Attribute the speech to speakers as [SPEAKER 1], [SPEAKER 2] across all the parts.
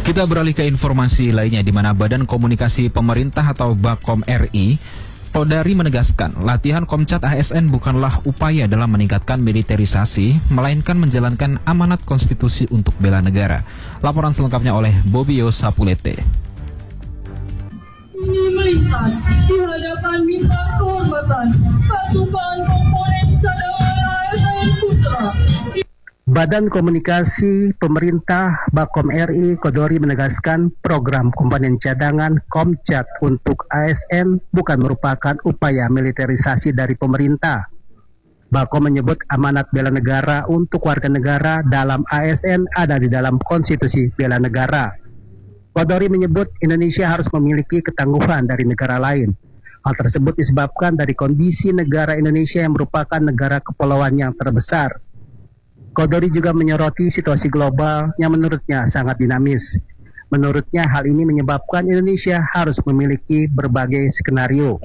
[SPEAKER 1] Kita beralih ke informasi lainnya di mana Badan Komunikasi Pemerintah atau Bakom RI Polri menegaskan latihan Komcat ASN bukanlah upaya dalam meningkatkan militerisasi, melainkan menjalankan amanat konstitusi untuk bela negara. Laporan selengkapnya oleh Bobio Sapulete.
[SPEAKER 2] Ini melihat di hadapan minta kehormatan pasukan komponen cadangan ASN Putra.
[SPEAKER 3] Badan Komunikasi Pemerintah Bakom RI Kodori menegaskan program komponen cadangan Komcat untuk ASN bukan merupakan upaya militerisasi dari pemerintah. Bakom menyebut amanat bela negara untuk warga negara dalam ASN ada di dalam konstitusi bela negara. Kodori menyebut Indonesia harus memiliki ketangguhan dari negara lain. Hal tersebut disebabkan dari kondisi negara Indonesia yang merupakan negara kepulauan yang terbesar. Kodori juga menyoroti situasi global yang menurutnya sangat dinamis. Menurutnya hal ini menyebabkan Indonesia harus memiliki berbagai skenario.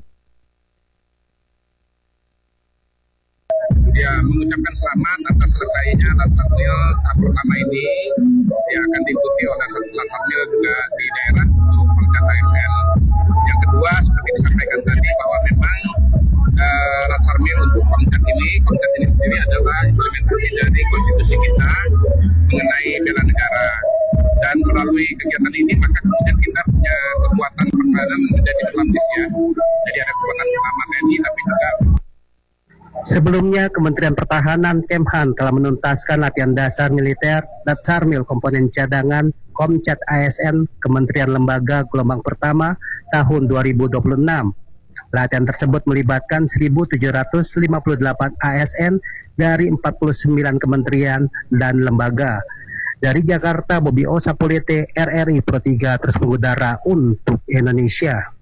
[SPEAKER 4] Ya, mengucapkan selamat atas selesainya Latsarmil tahap pertama ini. Dia akan diikuti oleh Latsarmil juga di daerah untuk Komcat ASN. Yang kedua, seperti disampaikan tadi bahwa memang Latsarmil untuk Komcat ini sendiri adalah implementasi dari konstitusi kita mengenai bela negara. Dan melalui kegiatan ini maka kemudian kita punya kekuatan pertahanan menjadi berlapis ya. Jadi ada kekuatan pertama TNI tapi juga.
[SPEAKER 3] Sebelumnya, Kementerian Pertahanan Kemhan telah menuntaskan latihan dasar militer Latsarmil komponen cadangan Komcat ASN Kementerian Lembaga Gelombang Pertama tahun 2026. Latihan tersebut melibatkan 1.758 ASN dari 49 kementerian dan lembaga. Dari Jakarta, Bobio Sapulete, RRI Pro 3 terus mengudara untuk Indonesia.